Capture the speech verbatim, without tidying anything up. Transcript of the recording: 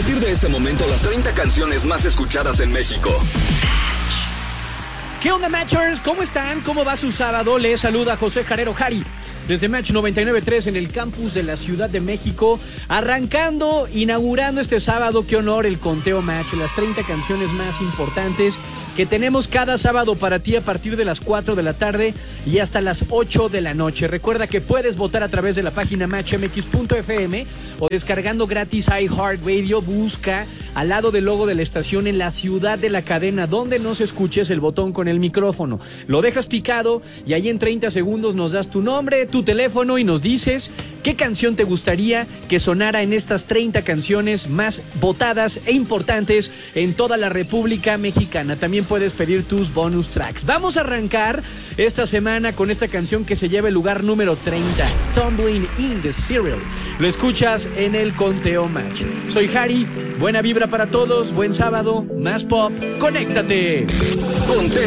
partir de este momento, las treinta canciones más escuchadas en México. ¿Qué onda, Matchers? ¿Cómo están? ¿Cómo va su sábado? Les saluda José Jarero Jari desde Match noventa y nueve punto tres en el campus de la Ciudad de México, arrancando, inaugurando este sábado. Qué honor el conteo Match, las treinta canciones más importantes que tenemos cada sábado para ti a partir de las cuatro de la tarde y hasta las ocho de la noche. Recuerda que puedes votar a través de la página match m x punto f m o descargando gratis iHeartRadio. Busca al lado del logo de la estación en la ciudad de la cadena donde nos escuches el botón con el micrófono. Lo dejas picado y ahí en treinta segundos nos das tu nombre, tu teléfono y nos dices qué canción te gustaría que sonara en estas treinta canciones más votadas e importantes en toda la República Mexicana. También puedes pedir tus bonus tracks. Vamos a arrancar esta semana con esta canción que se lleva el lugar número treinta, Stumbling in the Cereal. Lo escuchas en el conteo Match. Soy Harry, buena vibra para todos, buen sábado, más pop, conéctate. Conteo